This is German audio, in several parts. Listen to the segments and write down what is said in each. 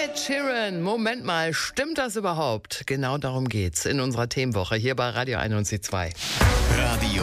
Ed Sheeran, Moment mal, stimmt das überhaupt? Genau darum geht's in unserer Themenwoche hier bei Radio 91.2. Radio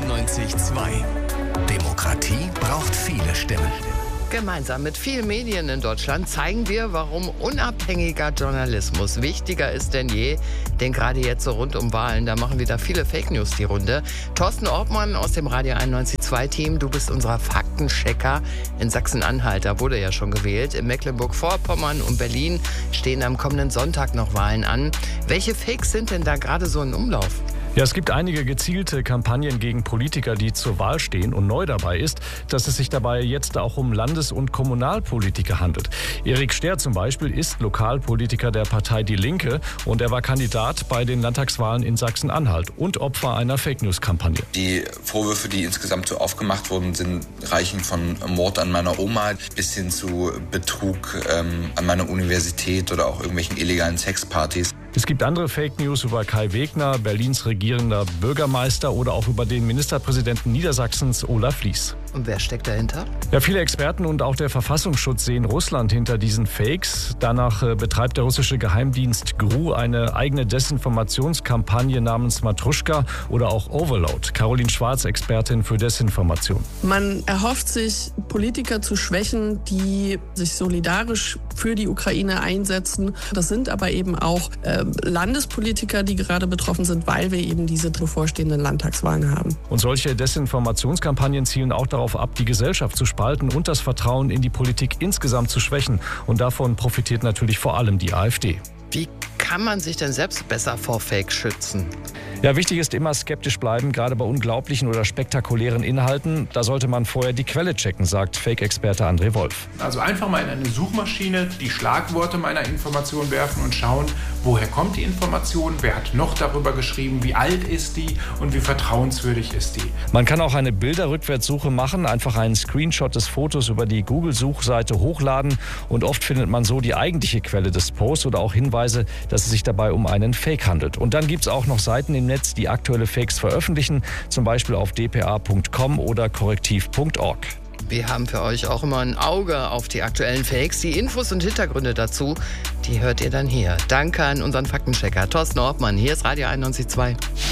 91.2. Demokratie braucht viele Stimmen. Gemeinsam mit vielen Medien in Deutschland zeigen wir, warum unabhängiger Journalismus wichtiger ist denn je. Denn gerade jetzt so rund um Wahlen, da machen wieder viele Fake News die Runde. Thorsten Ortmann aus dem Radio 91.2-Team, du bist unser Faktenchecker in Sachsen-Anhalt. Da wurde ja schon gewählt. In Mecklenburg-Vorpommern und Berlin stehen am kommenden Sonntag noch Wahlen an. Welche Fakes sind denn da gerade so in Umlauf? Ja, es gibt einige gezielte Kampagnen gegen Politiker, die zur Wahl stehen. Und neu dabei ist, dass es sich dabei jetzt auch um Landes- und Kommunalpolitiker handelt. Erik Sterr zum Beispiel ist Lokalpolitiker der Partei Die Linke und er war Kandidat bei den Landtagswahlen in Sachsen-Anhalt und Opfer einer Fake-News-Kampagne. Die Vorwürfe, die insgesamt so aufgemacht wurden, reichen von Mord an meiner Oma bis hin zu Betrug an meiner Universität oder auch irgendwelchen illegalen Sexpartys. Es gibt andere Fake News über Kai Wegner, Berlins regierender Bürgermeister oder auch über den Ministerpräsidenten Niedersachsens Olaf Lies. Und wer steckt dahinter? Ja, viele Experten und auch der Verfassungsschutz sehen Russland hinter diesen Fakes. Danach betreibt der russische Geheimdienst GRU eine eigene Desinformationskampagne namens Matruschka oder auch Overload. Caroline Schwarz, Expertin für Desinformation. Man erhofft sich, Politiker zu schwächen, die sich solidarisch für die Ukraine einsetzen. Das sind aber eben auch Landespolitiker, die gerade betroffen sind, weil wir eben diese bevorstehenden Landtagswahlen haben. Und solche Desinformationskampagnen zielen auch darauf ab, die Gesellschaft zu spalten und das Vertrauen in die Politik insgesamt zu schwächen. Und davon profitiert natürlich vor allem die AfD. Wie kann man sich denn selbst besser vor Fake schützen? Ja, wichtig ist immer skeptisch bleiben, gerade bei unglaublichen oder spektakulären Inhalten. Da sollte man vorher die Quelle checken, sagt Fake-Experte André Wolf. Also einfach mal in eine Suchmaschine die Schlagworte meiner Information werfen und schauen, woher kommt die Information, wer hat noch darüber geschrieben, wie alt ist die und wie vertrauenswürdig ist die. Man kann auch eine Bilderrückwärtssuche machen, einfach einen Screenshot des Fotos über die Google-Suchseite hochladen und oft findet man so die eigentliche Quelle des Posts oder auch Hinweise, dass es sich dabei um einen Fake handelt. Und dann gibt es auch noch Seiten im Netz, die aktuelle Fakes veröffentlichen, zum Beispiel auf dpa.com oder korrektiv.org. Wir haben für euch auch immer ein Auge auf die aktuellen Fakes. Die Infos und Hintergründe dazu, die hört ihr dann hier. Danke an unseren Faktenchecker Thorsten Ortmann. Hier ist Radio 91.2.